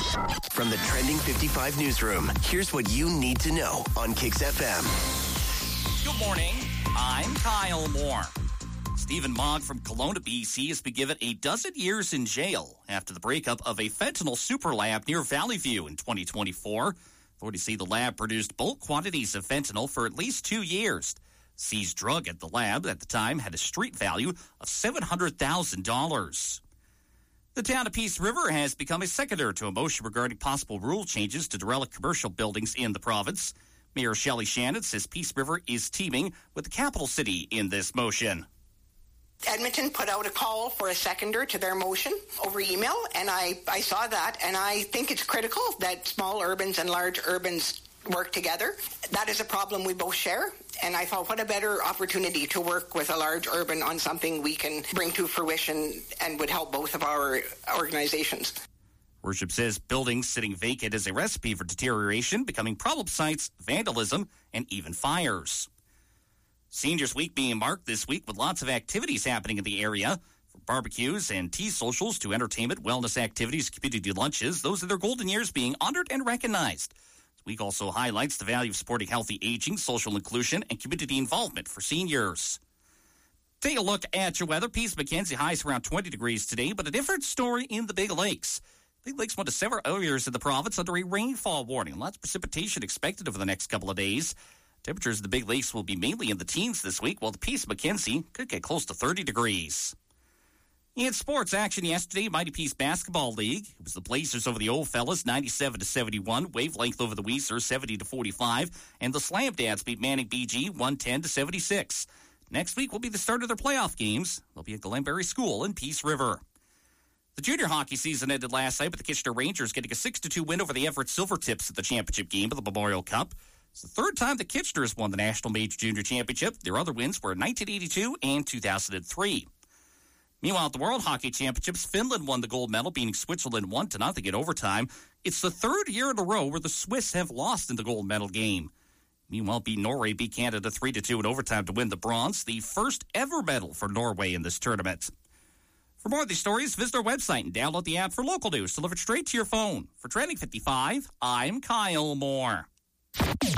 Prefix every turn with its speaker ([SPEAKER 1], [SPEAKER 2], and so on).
[SPEAKER 1] From the Trending 55 newsroom, here's what you need to know on Kicks FM.
[SPEAKER 2] Good morning. I'm Kyle Moore. Stephen Mogg from Kelowna, BC has been given a dozen years in jail after the breakup of a fentanyl super lab near Valley View in 2024. Authorities say the lab produced bulk quantities of fentanyl for at least 2 years. Seized drug at the lab at the time had a street value of $700,000. The town of Peace River has become a seconder to a motion regarding possible rule changes to derelict commercial buildings in the province. Mayor Shelley Shannon says Peace River is teaming with the capital city in this motion.
[SPEAKER 3] Edmonton put out a call for a seconder to their motion over email, and I saw that, and I think it's critical that small urbans and large urbans work together. That is a problem we both share, and I thought, what a better opportunity to work with a large urban on something we can bring to fruition and would help both of our organizations.
[SPEAKER 2] Worship says buildings sitting vacant is a recipe for deterioration, becoming problem sites, vandalism, and even fires. Seniors Week being marked this week with lots of activities happening in the area. From barbecues and tea socials to entertainment, wellness activities, community lunches, those are their golden years being honored and recognized. This week also highlights the value of supporting healthy aging, social inclusion, and community involvement for seniors. Take a look at your weather. Peace Mackenzie highs around 20 degrees today, but a different story in the Big Lakes. Big Lakes went to several areas in the province under a rainfall warning. Lots of precipitation expected over the next couple of days. Temperatures in the Big Lakes will be mainly in the teens this week, while the Peace Mackenzie could get close to 30 degrees. In sports action yesterday, Mighty Peace Basketball League. It was the Blazers over the Old Fellas, 97-71. Wavelength over the Weiser, 70-45. And the Slam Dads beat Manning BG, 110-76. Next week will be the start of their playoff games. They'll be at Glenberry School in Peace River. The junior hockey season ended last night with the Kitchener Rangers getting a 6-2 win over the Everett Silvertips at the championship game of the Memorial Cup. It's the third time the Kitcheners won the National Major Junior Championship. Their other wins were in 1982 and 2003. Meanwhile, at the World Hockey Championships, Finland won the gold medal, beating Switzerland 1-0 in overtime. It's the third year in a row where the Swiss have lost in the gold medal game. Meanwhile, Norway beat Canada 3-2 in overtime to win the bronze, the first ever medal for Norway in this tournament. For more of these stories, visit our website and download the app for local news delivered straight to your phone. For Trending 55, I'm Kyle Moore.